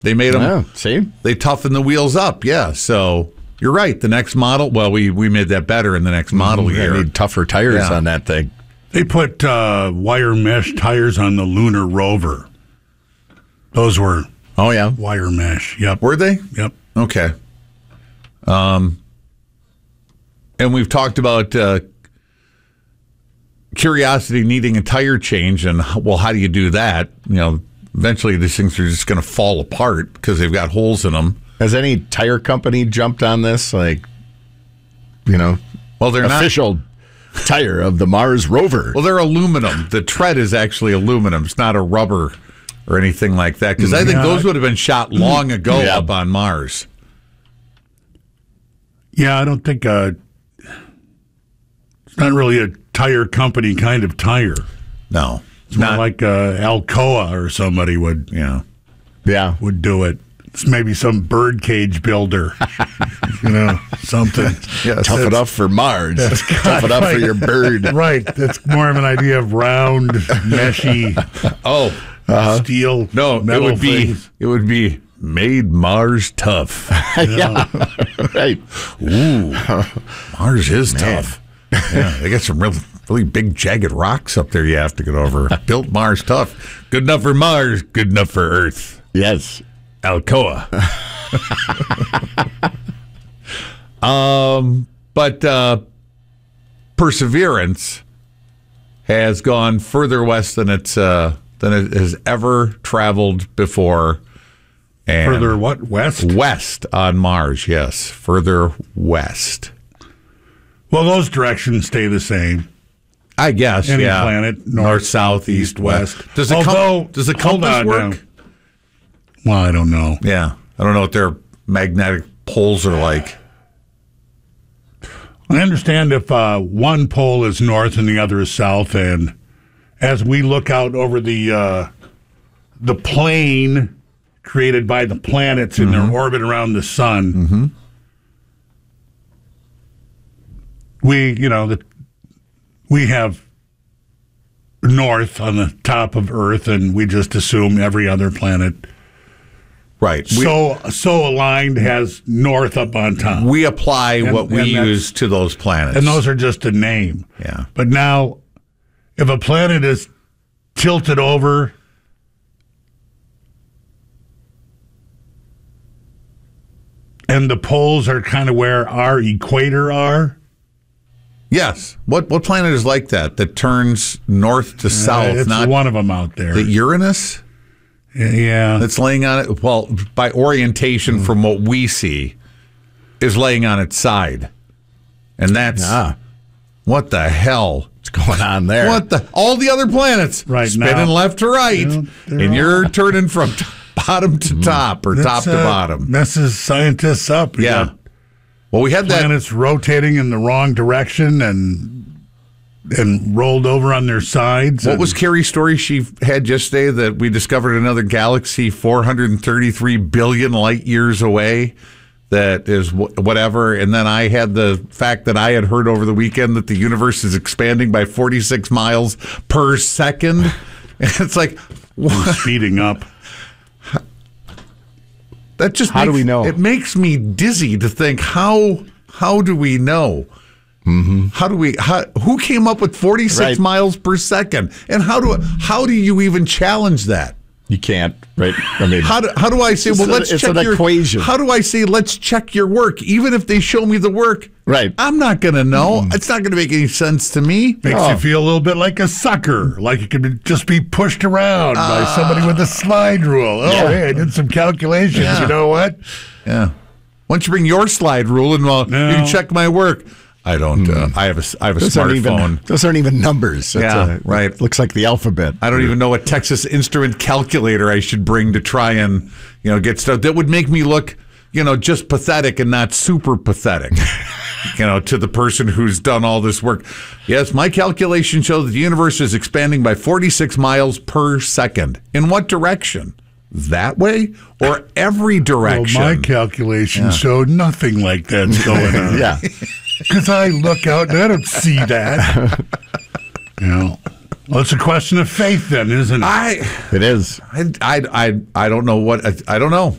They made them. Yeah, see? They toughened the wheels up. Yeah. So you're right. The next model. Well, we made that better in the next model year. They need tougher tires on that thing. They put wire mesh tires on the Lunar Rover. Those were wire mesh. Yep. Were they? Yep. Okay. And we've talked about Curiosity needing a tire change, and well, how do you do that? Eventually these things are just going to fall apart because they've got holes in them. Has any tire company jumped on this? Well, they're official tire of the Mars rover. Well, they're aluminum. The tread is actually aluminum. It's not a rubber or anything like that, because I think those would have been shot long ago up on Mars. Yeah, I don't think it's not really a tire company kind of tire. No. It's more like Alcoa or somebody would do it. It's maybe some bird cage builder. Something. Yes, tough enough for Mars. Tough enough for your bird. Right. That's more of an idea of round, meshy steel. No, metal things. It would be made Mars tough. Yeah. Right. Ooh. Mars is tough. Yeah, they got some really big jagged rocks up there you have to get over. Built Mars tough. Good enough for Mars, good enough for Earth. Yes. Alcoa. But Perseverance has gone further west than it has ever traveled before. And further what? West? West on Mars, yes. Further west. Well, those directions stay the same. I guess, Any planet, north, south, east, west. Does the compass work? Now. Well, I don't know. Yeah. I don't know what their magnetic poles are like. I understand if one pole is north and the other is south, and as we look out over the plane created by the planets in their orbit around the sun, we have north on the top of Earth, and we just assume every other planet. Right. So aligned has north up on top. We apply what we use to those planets. And those are just a name. Yeah. But now, if a planet is tilted over, and the poles are kind of where our equator are. Yes. What planet is like that turns north to south? It's not one of them out there. The Uranus? Yeah. That's laying on it. Well, by orientation from what we see, is laying on its side. And that's what the hell? What's going on there? All the other planets spinning left to right, and you're turning from bottom to top or top to bottom. Messes scientists up. Yeah. Well, we had planets rotating in the wrong direction and rolled over on their sides. What was Carrie's story she had yesterday that we discovered another galaxy 433 billion light years away that is whatever? And then I had the fact that I had heard over the weekend that the universe is expanding by 46 miles per second. And it's like, what? Speeding up. That just how do we know? It makes me dizzy to think how do we know? Mm-hmm. Who came up with 46 miles per second? And how do you even challenge that? You can't, right? I mean, how do I say? Well, let's check your equation. How do I say? Let's check your work, even if they show me the work. Right. I'm not going to know. It's not going to make any sense to me. Makes you feel a little bit like a sucker, like it could just be pushed around by somebody with a slide rule. Oh, hey, I did some calculations. Yeah. You know what? Yeah. Why don't you bring your slide rule and you can check my work? I don't. I have a smartphone. Those aren't even numbers. Right. Looks like the alphabet. I don't even know what Texas Instrument calculator I should bring to try and get stuff that would make me look just pathetic and not super pathetic. To the person who's done all this work. Yes, my calculations show that the universe is expanding by 46 miles per second. In what direction? That way or every direction? Well, my calculations show nothing like that's going on. Yeah. Because I look out and I don't see that. Well, it's a question of faith, then, isn't it? It is. I don't know what I don't know.